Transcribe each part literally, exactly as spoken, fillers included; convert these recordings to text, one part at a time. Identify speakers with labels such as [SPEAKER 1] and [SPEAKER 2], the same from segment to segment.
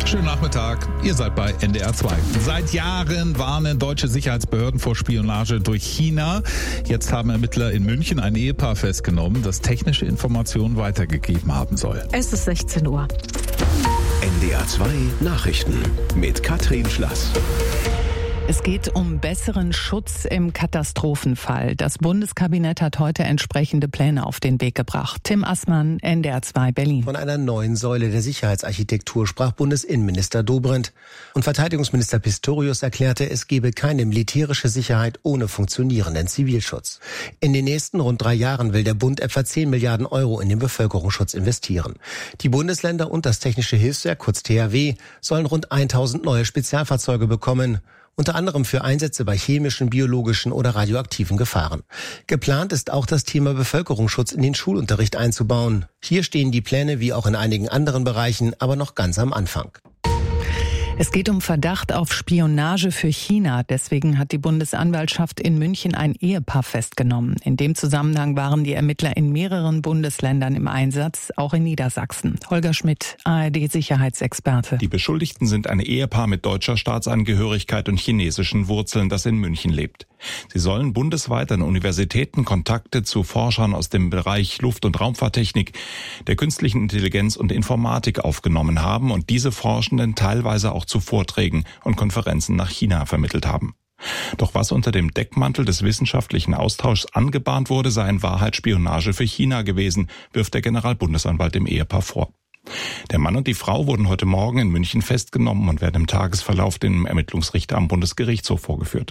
[SPEAKER 1] Schönen Nachmittag, ihr seid bei N D R zwei. Seit Jahren warnen deutsche Sicherheitsbehörden vor Spionage durch China. Jetzt haben Ermittler in München ein Ehepaar festgenommen, das technische Informationen weitergegeben haben soll.
[SPEAKER 2] Es ist sechzehn Uhr.
[SPEAKER 3] N D R zwei Nachrichten mit Katrin Schlass.
[SPEAKER 2] Es geht um besseren Schutz im Katastrophenfall. Das Bundeskabinett hat heute entsprechende Pläne auf den Weg gebracht. Tim Assmann, N D R zwei Berlin.
[SPEAKER 4] Von einer neuen Säule der Sicherheitsarchitektur sprach Bundesinnenminister Dobrindt. Und Verteidigungsminister Pistorius erklärte, es gebe keine militärische Sicherheit ohne funktionierenden Zivilschutz. In den nächsten rund drei Jahren will der Bund etwa zehn Milliarden Euro in den Bevölkerungsschutz investieren. Die Bundesländer und das Technische Hilfswerk, kurz T H W, sollen rund tausend neue Spezialfahrzeuge bekommen. Unter anderem für Einsätze bei chemischen, biologischen oder radioaktiven Gefahren. Geplant ist auch das Thema Bevölkerungsschutz in den Schulunterricht einzubauen. Hier stehen die Pläne wie auch in einigen anderen Bereichen aber noch ganz am Anfang.
[SPEAKER 2] Es geht um Verdacht auf Spionage für China. Deswegen hat die Bundesanwaltschaft in München ein Ehepaar festgenommen. In dem Zusammenhang waren die Ermittler in mehreren Bundesländern im Einsatz, auch in Niedersachsen. Holger Schmidt, A R D-Sicherheitsexperte.
[SPEAKER 5] Die Beschuldigten sind ein Ehepaar mit deutscher Staatsangehörigkeit und chinesischen Wurzeln, das in München lebt. Sie sollen bundesweit an Universitäten Kontakte zu Forschern aus dem Bereich Luft- und Raumfahrttechnik, der künstlichen Intelligenz und Informatik aufgenommen haben und diese Forschenden teilweise auch zu Vorträgen und Konferenzen nach China vermittelt haben. Doch was unter dem Deckmantel des wissenschaftlichen Austauschs angebahnt wurde, sei in Wahrheit Spionage für China gewesen, wirft der Generalbundesanwalt dem Ehepaar vor. Der Mann und die Frau wurden heute Morgen in München festgenommen und werden im Tagesverlauf dem Ermittlungsrichter am Bundesgerichtshof vorgeführt.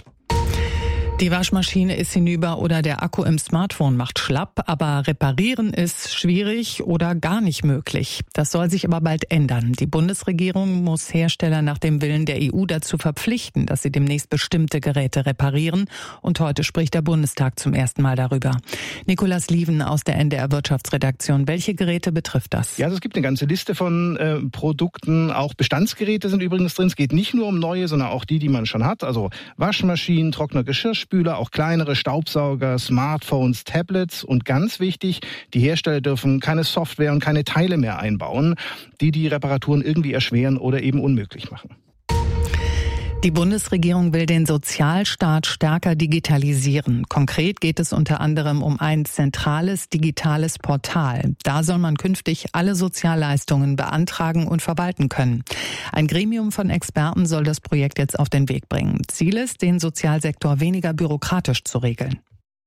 [SPEAKER 2] Die Waschmaschine ist hinüber oder der Akku im Smartphone macht schlapp, aber reparieren ist schwierig oder gar nicht möglich. Das soll sich aber bald ändern. Die Bundesregierung muss Hersteller nach dem Willen der E U dazu verpflichten, dass sie demnächst bestimmte Geräte reparieren. Und heute spricht der Bundestag zum ersten Mal darüber. Nikolas Lieven aus der N D R Wirtschaftsredaktion. Welche Geräte betrifft das?
[SPEAKER 6] Ja, also es gibt eine ganze Liste von äh, Produkten. Auch Bestandsgeräte sind übrigens drin. Es geht nicht nur um neue, sondern auch die, die man schon hat. Also Waschmaschinen, Trockner, Geschirrspüler, auch kleinere Staubsauger, Smartphones, Tablets und ganz wichtig, die Hersteller dürfen keine Software und keine Teile mehr einbauen, die die Reparaturen irgendwie erschweren oder eben unmöglich machen.
[SPEAKER 2] Die Bundesregierung will den Sozialstaat stärker digitalisieren. Konkret geht es unter anderem um ein zentrales digitales Portal. Da soll man künftig alle Sozialleistungen beantragen und verwalten können. Ein Gremium von Experten soll das Projekt jetzt auf den Weg bringen. Ziel ist, den Sozialsektor weniger bürokratisch zu regeln.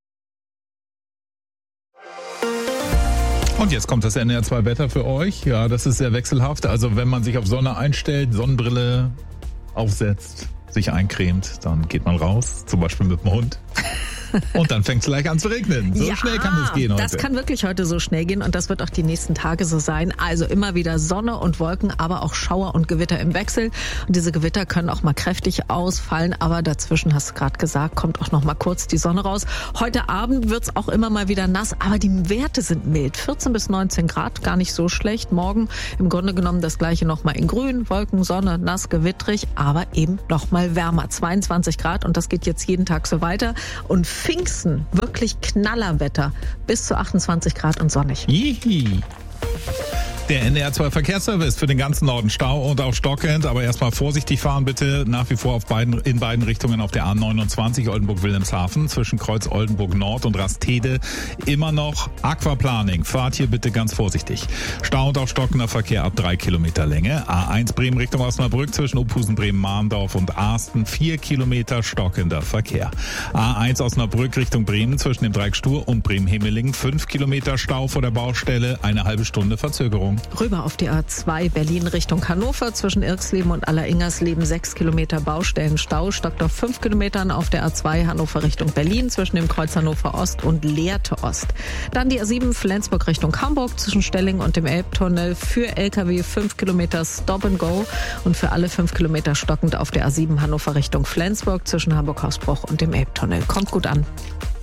[SPEAKER 1] Und jetzt kommt das N D R zwei Wetter für euch. Ja, das ist sehr wechselhaft. Also wenn man sich auf Sonne einstellt, Sonnenbrille aufsetzt, sich eincremt, dann geht man raus, zum Beispiel mit dem Hund. Und dann fängt es gleich an zu regnen. So
[SPEAKER 2] ja,
[SPEAKER 1] schnell kann es gehen heute.
[SPEAKER 2] Das kann wirklich heute so schnell gehen und das wird auch die nächsten Tage so sein. Also immer wieder Sonne und Wolken, aber auch Schauer und Gewitter im Wechsel. Und diese Gewitter können auch mal kräftig ausfallen, aber dazwischen, hast du gerade gesagt, kommt auch noch mal kurz die Sonne raus. Heute Abend wird es auch immer mal wieder nass, aber die Werte sind mild. vierzehn bis neunzehn Grad, gar nicht so schlecht. Morgen im Grunde genommen das gleiche noch mal in grün, Wolken, Sonne, nass, gewittrig, aber eben noch mal wärmer. zweiundzwanzig Grad und das geht jetzt jeden Tag so weiter. Und Pfingsten, wirklich Knallerwetter, bis zu achtundzwanzig Grad und sonnig.
[SPEAKER 1] Jihi. Der N D R zwei Verkehrsservice für den ganzen Norden Stau und auch stockend, aber erstmal vorsichtig fahren bitte, nach wie vor auf beiden, in beiden Richtungen auf der A neunundzwanzig Oldenburg-Wilhelmshaven zwischen Kreuz Oldenburg Nord und Rastede immer noch Aquaplaning. Fahrt hier bitte ganz vorsichtig. Stau und auch stockender Verkehr ab drei Kilometer Länge. A eins Bremen Richtung Osnabrück zwischen Uphusen, Bremen-Mahndorf und Arsten vier Kilometer stockender Verkehr. A eins Osnabrück Richtung Bremen zwischen dem Dreieck Stur und Bremen-Hemeling fünf Kilometer Stau vor der Baustelle, eine halbe Stunde Verzögerung.
[SPEAKER 2] Rüber auf die A zwei Berlin Richtung Hannover zwischen Irksleben und Alleringers-Leben sechs Kilometer Baustellenstau, stockt auf fünf Kilometern auf der A zwei Hannover Richtung Berlin zwischen dem Kreuz Hannover Ost und Lehrte Ost. Dann die A sieben Flensburg Richtung Hamburg zwischen Stelling und dem Elbtunnel für L K W fünf Kilometer Stop and Go und für alle fünf Kilometer stockend auf der A sieben Hannover Richtung Flensburg zwischen Hamburg-Hausbruch und dem Elbtunnel. Kommt gut an.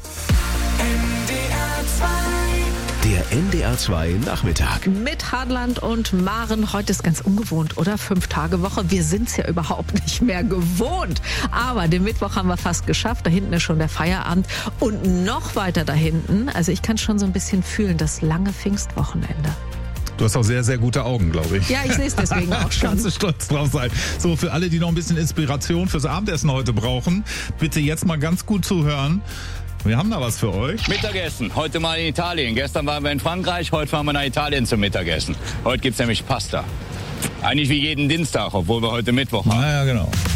[SPEAKER 3] Der N D R zwei Nachmittag.
[SPEAKER 2] Mit Hartland und Maren. Heute ist ganz ungewohnt, oder? Fünf Tage Woche. Wir sind es ja überhaupt nicht mehr gewohnt. Aber den Mittwoch haben wir fast geschafft. Da hinten ist schon der Feierabend. Und noch weiter da hinten, also ich kann schon so ein bisschen fühlen, das lange Pfingstwochenende.
[SPEAKER 1] Du hast auch sehr, sehr gute Augen, glaube ich.
[SPEAKER 2] Ja, ich sehe es deswegen auch schon.
[SPEAKER 1] Kannst du stolz drauf sein. So, für alle, die noch ein bisschen Inspiration fürs Abendessen heute brauchen, bitte jetzt mal ganz gut zuhören. Wir haben da was für euch.
[SPEAKER 7] Mittagessen. Heute mal in Italien. Gestern waren wir in Frankreich, heute fahren wir nach Italien zum Mittagessen. Heute gibt's nämlich Pasta. Eigentlich wie jeden Dienstag, obwohl wir heute Mittwoch haben.
[SPEAKER 1] Na ja, genau.